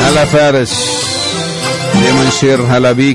هلا فارس يا منشير، هلا بيك.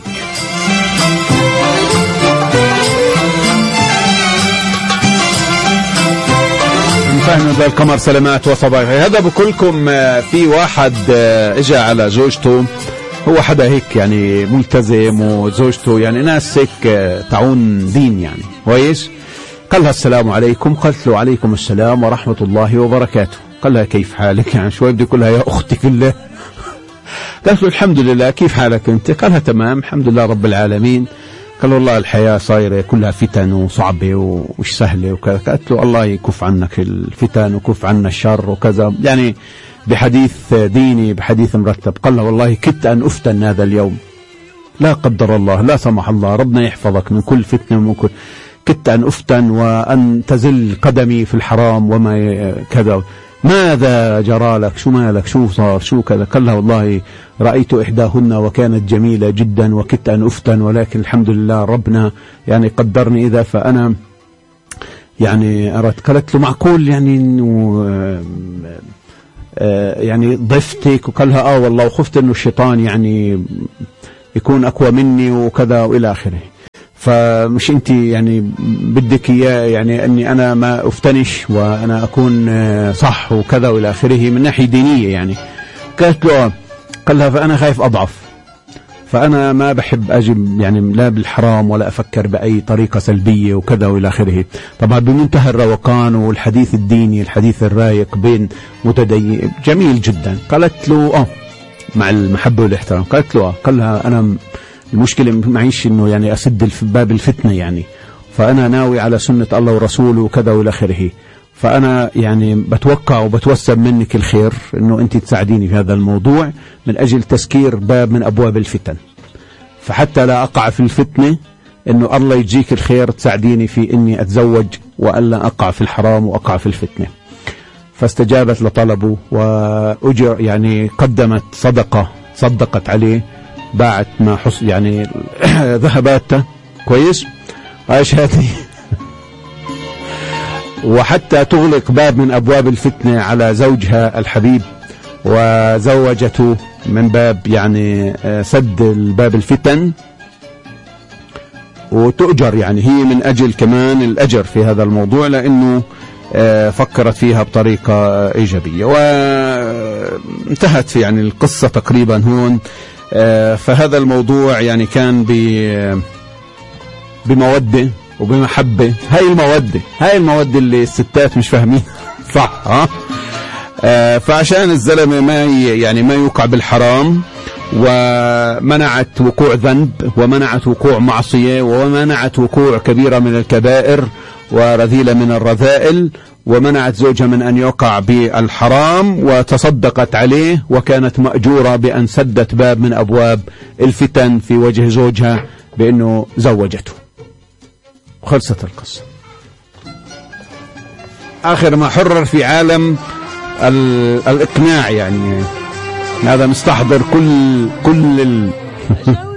فهم ذا القمر سلامات وصباحي. هذا بكلكم في واحد اجى على زوجته، هو حدا هيك يعني ملتزم وزوجته يعني ناس هيك تعون دين يعني كويس. قال لها السلام عليكم، قالت له عليكم السلام ورحمة الله وبركاته. قال لها كيف حالك؟ يعني شوي بدي كلها يا أختي كلها. قالت له الحمد لله، كيف حالك أنت؟ قالها تمام الحمد لله رب العالمين. قال له والله الحياة صايرة كلها فتن وصعبة ومش سهلة وكذا. قالت له الله يكف عنك الفتن وكف عنا الشر وكذا، يعني بحديث ديني بحديث مرتب. قال له والله كدت أن أفتن هذا اليوم، لا قدر الله لا سمح الله ربنا يحفظك من كل فتنة ومن كل، كدت أن أفتن وأن تزل قدمي في الحرام وما كذا. ماذا جرى لك؟ شو مالك؟ شو صار؟ شو كذا؟ قال لها والله رأيت إحداهن وكانت جميلة جدا وكدت أن أفتن، ولكن الحمد لله ربنا يعني قدرني إذا فأنا يعني أردت. قالت له معقول يعني إنه يعني ضفتك؟ وقال لها والله وخفت إنه الشيطان يعني يكون أقوى مني وكذا وإلى آخره. فمش انت يعني بدك اياه يعني اني انا ما افتنش وانا اكون صح وكذا والى اخره من ناحيه دينيه يعني. قالت له قال لها فانا خايف اضعف، فانا ما بحب اجي يعني لا بالحرام ولا افكر باي طريقه سلبيه وكذا والى اخره. طبعا بمنتهى الروقان والحديث الديني الحديث الرايق بين متدين جميل جدا. قالت له مع المحبه والاحترام. قالت له قال لها انا المشكلة معيش انه يعني اسد باب الفتنة يعني، فانا ناوي على سنة الله ورسوله وكذا والى اخره، فانا يعني بتوقع وبتوسم منك الخير انه انت تساعديني في هذا الموضوع من اجل تسكير باب من ابواب الفتن، فحتى لا اقع في الفتنة انه الله يجيك الخير تساعديني في اني اتزوج والا اقع في الحرام واقع في الفتنة. فاستجابت لطلبه واجر يعني قدمت صدقة، صدقت عليه، باعت ما حصل يعني ذهباته كويس عايش هذه وحتى تغلق باب من أبواب الفتنة على زوجها الحبيب، وزوجته من باب يعني سد الباب الفتن، وتؤجر يعني هي من أجل كمان الأجر في هذا الموضوع لأنه فكرت فيها بطريقة إيجابية. وانتهت في يعني القصة تقريبا هون. فهذا الموضوع يعني كان بمودة وبمحبة. هاي المودة اللي الستات مش فاهمين صح فعشان الزلمة ما يوقع بالحرام، ومنعت وقوع ذنب ومنعت وقوع معصية ومنعت وقوع كبيرة من الكبائر ورذيلة من الرذائل، ومنعت زوجها من أن يقع بالحرام، وتصدقت عليه وكانت مأجورة بأن سدت باب من أبواب الفتن في وجه زوجها بأنه زوجته. وخلصت القصة. آخر ما حرر في عالم الإقناع يعني هذا مستحضر كل